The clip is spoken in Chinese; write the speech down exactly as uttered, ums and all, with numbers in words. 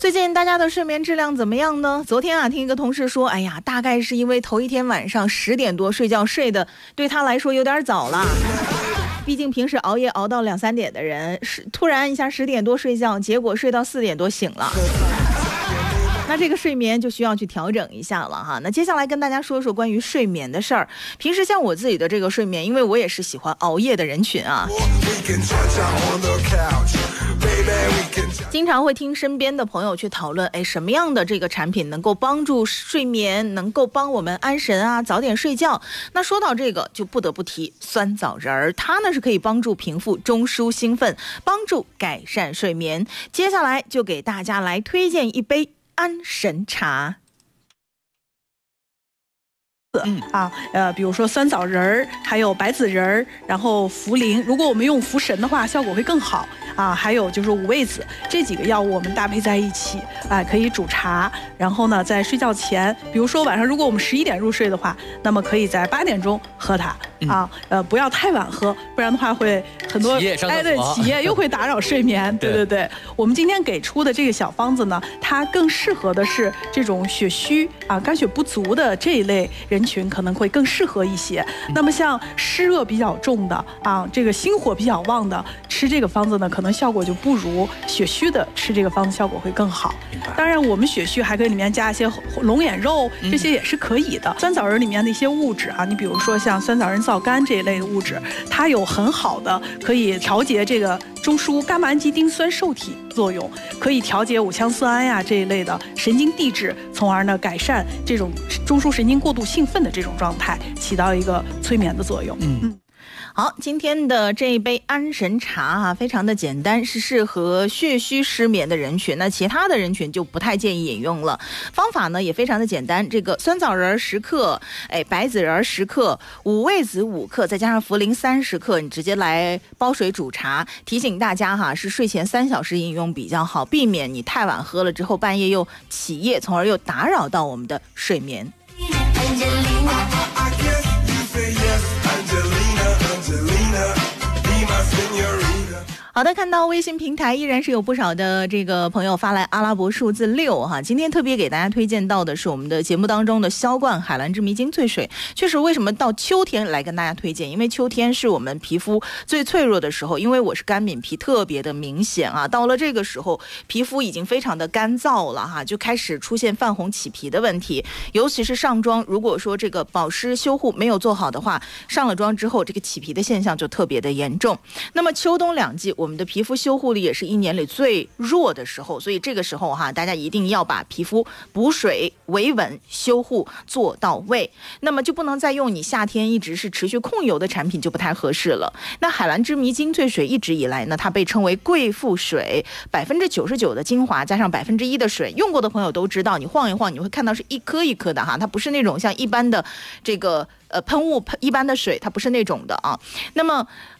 最近大家的睡眠质量怎么样呢？昨天啊，听一个同事说，哎呀，大概是因为头一天晚上十点多睡觉睡的，对他来说有点早了。毕竟平时熬夜熬到两三点的人，是突然一下十点多睡觉，结果睡到四点多醒了。那这个睡眠就需要去调整一下了哈。那接下来跟大家说说关于睡眠的事儿。平时像我自己的这个睡眠，因为我也是喜欢熬夜的人群啊，经常会听身边的朋友去讨论，哎，什么样的这个产品能够帮助睡眠，能够帮我们安神啊，早点睡觉。那说到这个，就不得不提酸枣仁儿，它呢是可以帮助平复中枢兴奋，帮助改善睡眠。接下来就给大家来推荐一杯安神茶。 嗯啊，呃，比如说酸枣仁儿，还有白子仁儿，然后茯苓。如果我们用茯神的话，效果会更好啊。还有就是五味子，这几个药物我们搭配在一起，啊，可以煮茶。然后呢，在睡觉前，比如说晚上，如果我们十一点入睡的话，那么可以在八点钟喝它啊，呃，不要太晚喝，不然的话会很多哎对，起夜又会打扰睡眠。对对对，我们今天给出的这个小方子呢，它更适合的是这种血虚啊、肝血不足的这一类人群可能会更适合一些。那么像湿热比较重的啊，这个心火比较旺的，吃这个方子呢，可能效果就不如血虚的吃这个方子效果会更好。当然，我们血虚还可以里面加一些龙眼肉，这些也是可以的。酸枣仁里面的一些物质啊，你比如说像酸枣仁皂苷这一类的物质，它有很好的可以调节这个中枢伽马氨基丁酸受体作用，可以调节五羟色胺呀这一类的神经递质，从而呢改善这种中枢神经过度兴奋的这种状态，起到一个催眠的作用。嗯。嗯好，今天的这一杯安神茶啊，非常的简单，是适合血虚失眠的人群。那其他的人群就不太建议饮用了。方法呢也非常的简单，这个酸枣仁十克，哎，白子仁十克，五味子五克，再加上茯苓三十克，你直接来煲水煮茶。提醒大家哈，是睡前三小时饮用比较好，避免你太晚喝了之后半夜又起夜，从而又打扰到我们的睡眠。好的，看到微信平台依然是有不少的这个朋友发来阿拉伯数字六哈。今天特别给大家推荐到的是我们的节目当中的销冠海蓝之谜精粹水。确实，为什么到秋天来跟大家推荐？因为秋天是我们皮肤最脆弱的时候，因为我是干敏皮，特别的明显啊。到了这个时候，皮肤已经非常的干燥了哈，就开始出现泛红起皮的问题。尤其是上妆，如果说这个保湿修护没有做好的话，上了妆之后，这个起皮的现象就特别的严重。那么秋冬两季，我们的皮肤修护力也是一年里最弱的时候，所以这个时候哈，大家一定要把皮肤补水、维稳、修护做到位。那么就不能再用你夏天一直是持续控油的产品，就不太合适了。那海蓝之谜精粹水一直以来呢，它被称为贵妇水，百分之九十九的精华加上百分之一的水，用过的朋友都知道，你晃一晃你会看到是一颗一颗的哈，它不是那种像一般的这个呃喷雾一般的水，它不是那种的啊。那么